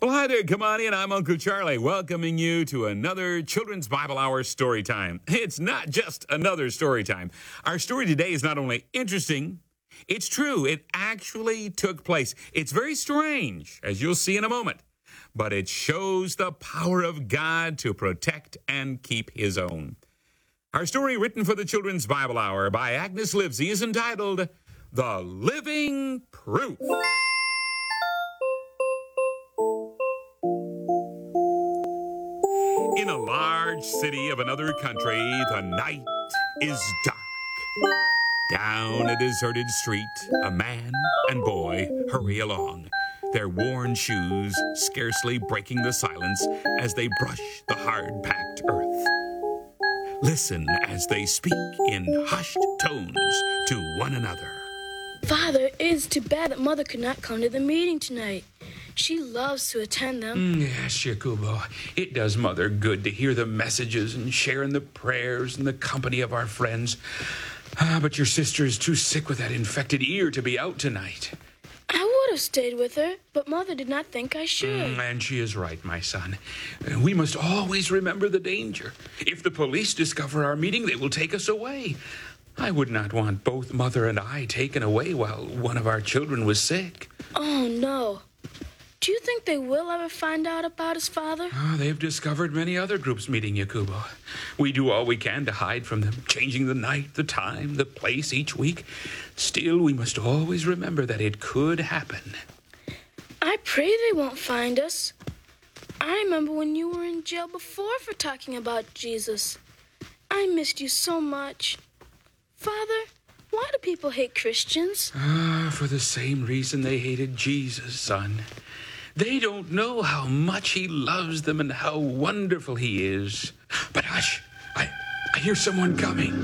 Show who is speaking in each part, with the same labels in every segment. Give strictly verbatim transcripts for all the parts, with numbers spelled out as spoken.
Speaker 1: Well, hi there. Come on in. I'm Uncle Charlie, welcoming you to another Children's Bible Hour story time. It's not just another story time. Our story today is not only interesting, it's true. It actually took place. It's very strange, as you'll see in a moment, but it shows the power of God to protect and keep his own. Our story, written for the Children's Bible Hour by Agnes Livesey, is entitled The Living Proof. In a large city of another country, the night is dark. Down a deserted street, a man and boy hurry along, their worn shoes scarcely breaking the silence as they brush the hard-packed earth. Listen as they speak in hushed tones to one another.
Speaker 2: Father, it is too bad that Mother could not come to the meeting tonight. She loves to attend them.
Speaker 3: Mm, yes, Yakubo. It does Mother good to hear the messages and share in the prayers and the company of our friends. Ah, but your sister is too sick with that infected ear to be out tonight.
Speaker 2: I would have stayed with her, but Mother did not think I should.
Speaker 3: Mm, and she is right, my son. We must always remember the danger. If the police discover our meeting, they will take us away. I would not want both Mother and I taken away while one of our children was sick.
Speaker 2: Oh, no. Do you think they will ever find out about his father?
Speaker 3: Oh, they've discovered many other groups meeting, Yakubo. We do all we can to hide from them, changing the night, the time, the place each week. Still, we must always remember that it could happen.
Speaker 2: I pray they won't find us. I remember when you were in jail before for talking about Jesus. I missed you so much. Father, why do people hate Christians?
Speaker 3: Ah, for the same reason they hated Jesus, son. They don't know how much he loves them and how wonderful he is. But hush, I, I hear someone coming.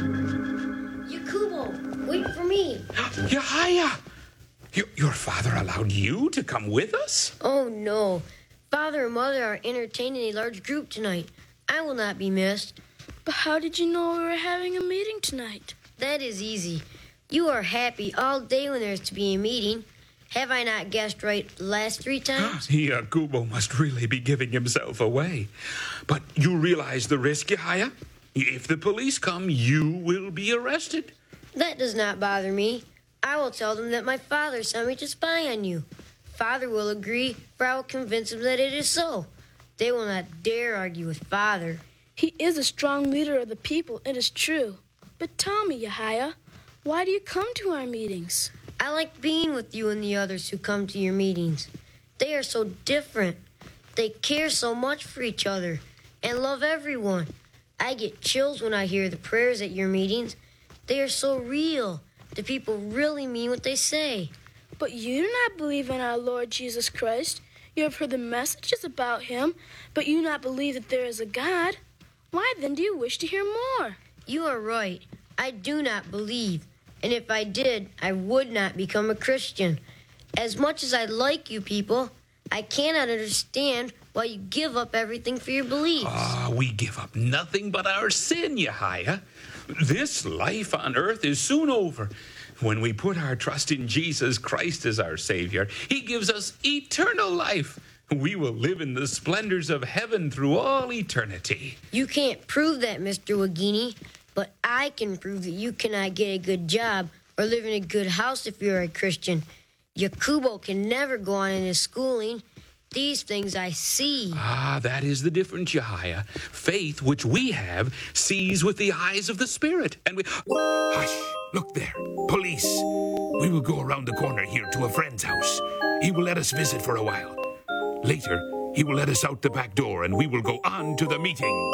Speaker 4: Yakubo, wait for me.
Speaker 3: Yahaya! Your, your father allowed you to come with us?
Speaker 4: Oh, no. Father and Mother are entertaining a large group tonight. I will not be missed.
Speaker 2: But how did you know we were having a meeting tonight?
Speaker 4: That is easy. You are happy all day when there's to be a meeting. Have I not guessed right the last three times?
Speaker 3: Yakubo must really be giving himself away. But you realize the risk, Yahaya? If the police come, you will be arrested.
Speaker 4: That does not bother me. I will tell them that my father sent me to spy on you. Father will agree, for I will convince him that it is so. They will not dare argue with Father.
Speaker 2: He is a strong leader of the people, it is true. But tell me, Yahaya, why do you come to our meetings?
Speaker 4: I like being with you and the others who come to your meetings. They are so different. They care so much for each other and love everyone. I get chills when I hear the prayers at your meetings. They are so real. The people really mean what they say.
Speaker 2: But you do not believe in our Lord Jesus Christ. You have heard the messages about him, but you do not believe that there is a God. Why then do you wish to hear more?
Speaker 4: You are right. I do not believe. And if I did, I would not become a Christian. As much as I like you people, I cannot understand why you give up everything for your beliefs.
Speaker 3: Ah, we give up nothing but our sin, Yahaya. This life on earth is soon over. When we put our trust in Jesus Christ as our Savior, he gives us eternal life. We will live in the splendors of heaven through all eternity.
Speaker 4: You can't prove that, Mister Wagini. But I can prove that you cannot get a good job or live in a good house if you're a Christian. Yakubo can never go on in his schooling. These things I see.
Speaker 3: Ah, that is the difference, Yahaya. Faith, which we have, sees with the eyes of the Spirit. And we...
Speaker 1: Hush! Look there. Police. We will go around the corner here to a friend's house. He will let us visit for a while. Later, he will let us out the back door and we will go on to the meeting.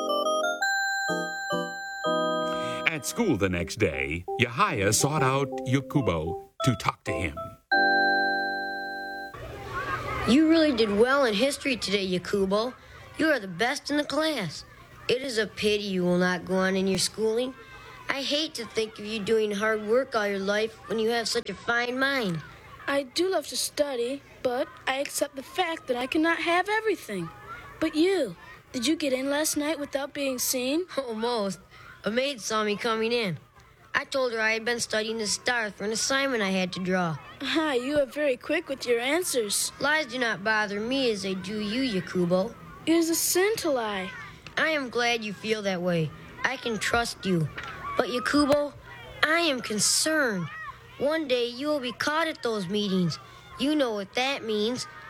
Speaker 1: At school the next day, Yahaya sought out Yakubo to talk to him.
Speaker 4: You really did well in history today, Yakubo. You are the best in the class. It is a pity you will not go on in your schooling. I hate to think of you doing hard work all your life when you have such a fine mind.
Speaker 2: I do love to study, but I accept the fact that I cannot have everything. But you, did you get in last night without being seen?
Speaker 4: Almost. A maid saw me coming in. I told her I had been studying the stars for an assignment I had to draw.
Speaker 2: Ah, you are very quick with your answers.
Speaker 4: Lies do not bother me as they do you, Yakubo.
Speaker 2: It is a sin to lie.
Speaker 4: I am glad you feel that way. I can trust you. But Yakubo, I am concerned. One day you will be caught at those meetings. You know what that means.